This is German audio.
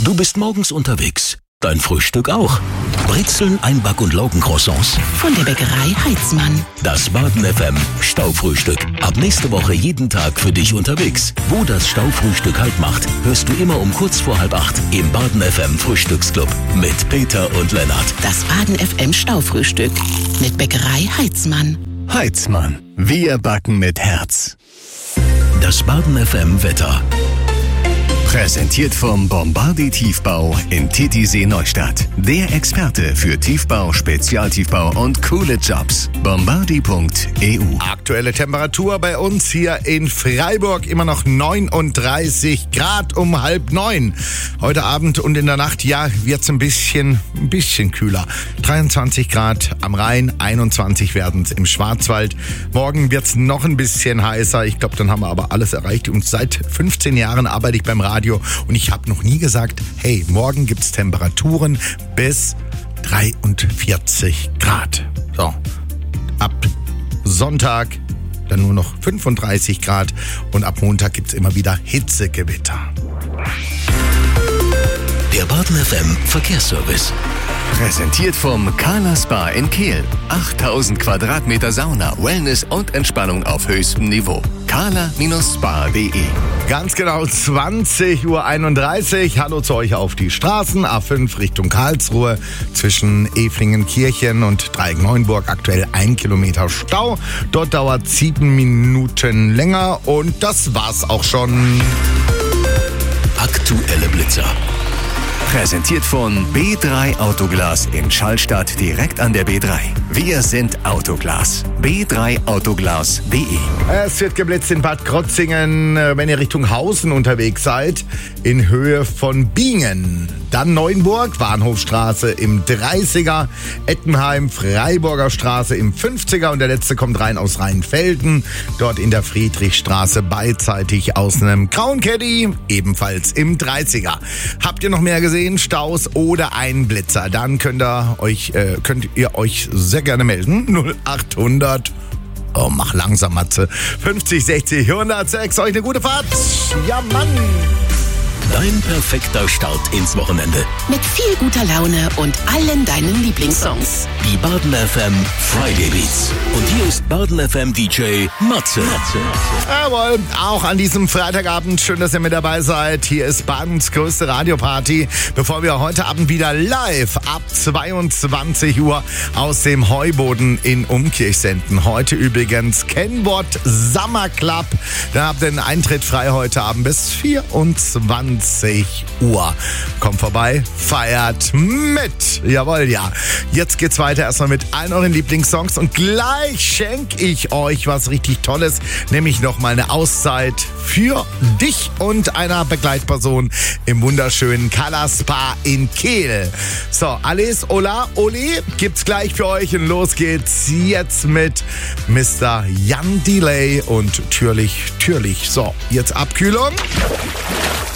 Du bist morgens unterwegs. Dein Frühstück auch. Brezeln, Einback- und Laugencroissants. Von der Bäckerei Heitzmann. Das Baden FM Staufrühstück. Ab nächste Woche jeden Tag für dich unterwegs. Wo das Staufrühstück Halt macht, hörst du immer um kurz vor 7:30 im Baden FM Frühstücksclub mit Peter und Lennart. Das Baden FM Staufrühstück mit Bäckerei Heitzmann. Heitzmann. Wir backen mit Herz. Das Baden FM Wetter. Präsentiert vom Bombardi Tiefbau in Titisee Neustadt. Der Experte für Tiefbau, Spezialtiefbau und coole Jobs. Bombardi.eu. Aktuelle Temperatur bei uns hier in Freiburg immer noch 39 Grad um 8:30. Heute Abend und in der Nacht, ja, wird's ein bisschen kühler. 23 Grad am Rhein, 21 werden's im Schwarzwald. Morgen wird's noch ein bisschen heißer. Ich glaube, dann haben wir aber alles erreicht. Und seit 15 Jahren arbeite ich beim Radio und ich habe noch nie gesagt, hey, morgen gibt's Temperaturen bis 43 Grad. So, ab Sonntag dann nur noch 35 Grad und ab Montag gibt's immer wieder Hitzegewitter. Der Baden FM Verkehrsservice. Präsentiert vom Kala Spa in Kehl. 8000 Quadratmeter Sauna, Wellness und Entspannung auf höchstem Niveau. kala-spa.de. Ganz genau 20:31 Uhr. Hallo zu euch auf die Straßen. A5 Richtung Karlsruhe zwischen Eflingen-Kirchen und Dreieck-Neuenburg. Aktuell 1 Kilometer Stau. Dort dauert 7 Minuten länger und das war's auch schon. Aktuelle Blitzer. Präsentiert von B3 Autoglas in Schallstadt direkt an der B3. Wir sind Autoglas. b3autoglas.de. Es wird geblitzt in Bad Krotzingen, wenn ihr Richtung Hausen unterwegs seid, in Höhe von Bingen. Dann Neuenburg, Bahnhofstraße im 30er, Ettenheim, Freiburger Straße im 50er und der letzte kommt rein aus Rheinfelden, dort in der Friedrichstraße beidseitig aus einem grauen Caddy, ebenfalls im 30er. Habt ihr noch mehr gesehen? Staus oder einen Blitzer? Dann könnt ihr euch sehr gerne melden. 0800. Oh, mach langsam, Matze. 50, 60, 106. Euch eine gute Fahrt. Ja, Mann. Dein perfekter Start ins Wochenende. Mit viel guter Laune und allen deinen Lieblingssongs. Die Baden FM Friday Beats. Und hier ist Baden FM DJ Matze. Jawohl, auch an diesem Freitagabend. Schön, dass ihr mit dabei seid. Hier ist Badens größte Radioparty. Bevor wir heute Abend wieder live ab 22 Uhr aus dem Heuboden in Umkirch senden. Heute übrigens Kennwort Summer Club. Da habt ihr einen Eintritt frei heute Abend bis 24 Uhr. Kommt vorbei, feiert mit. Jawohl, ja. Jetzt geht's weiter erstmal mit allen euren Lieblingssongs und gleich schenke ich euch was richtig Tolles, nämlich nochmal eine Auszeit für dich und einer Begleitperson im wunderschönen Kala Spa in Kehl. So, alles, hola, Oli, gibt's gleich für euch und los geht's jetzt mit Mr. Jan Delay und Türlich. So, jetzt Abkühlung.